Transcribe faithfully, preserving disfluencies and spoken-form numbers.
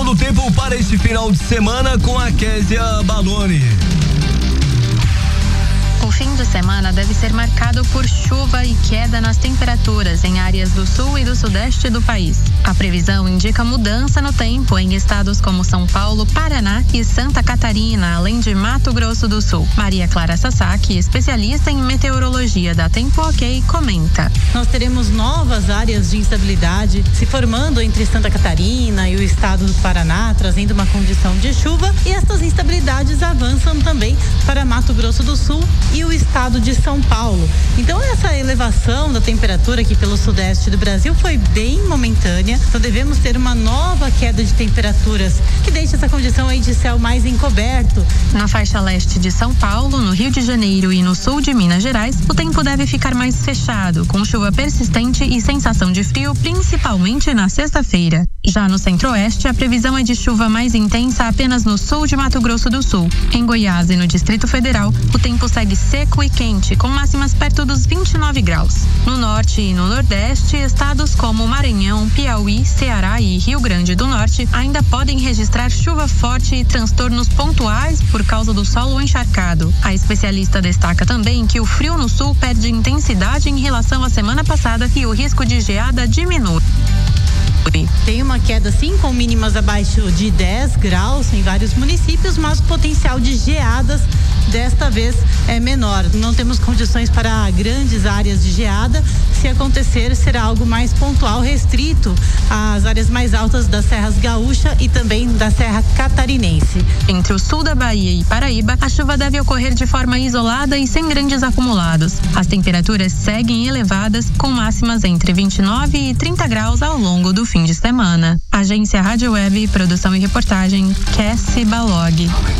Previsão do tempo para este final de semana com a Kézia Baloni. O fim de semana deve ser marcado por chuva e queda nas temperaturas em áreas do sul e do sudeste do país. A previsão indica mudança no tempo em estados como São Paulo, Paraná e Santa Catarina, além de Mato Grosso do Sul. Maria Clara Sasaki, especialista em meteorologia da Tempo Ok, comenta. Nós teremos novas áreas de instabilidade se formando entre Santa Catarina e o estado do Paraná, trazendo uma condição de chuva, e essas instabilidades avançam também para Mato Grosso do Sul e o estado de São Paulo. Então essa elevação da temperatura aqui pelo sudeste do Brasil foi bem momentânea, então devemos ter uma nova queda de temperaturas que deixa essa condição aí de céu mais encoberto. Na faixa leste de São Paulo, no Rio de Janeiro e no sul de Minas Gerais, o tempo deve ficar mais fechado, com chuva persistente e sensação de frio, principalmente na sexta-feira. Já no centro-oeste, a previsão é de chuva mais intensa apenas no sul de Mato Grosso do Sul. Em Goiás e no Distrito Federal, o tempo segue seco e quente, com máximas perto dos vinte e nove graus. No norte e no nordeste, estados como Maranhão, Piauí, Ceará e Rio Grande do Norte ainda podem registrar chuva forte e transtornos pontuais por causa do solo encharcado. A especialista destaca também que o frio no sul perde intensidade em relação à semana passada e o risco de geada diminui. Tem uma queda sim, com mínimas abaixo de dez graus em vários municípios, mas o potencial de geadas desta vez é menor. Não temos condições para grandes áreas de geada. Se acontecer, será algo mais pontual, restrito às áreas mais altas das Serras Gaúcha e também da Serra Catarinense. Entre o sul da Bahia e Paraíba, a chuva deve ocorrer de forma isolada e sem grandes acumulados. As temperaturas seguem elevadas, com máximas entre vinte e nove e trinta graus ao longo do fim de semana. Agência Rádio Web, produção e reportagem, Kessi Balog.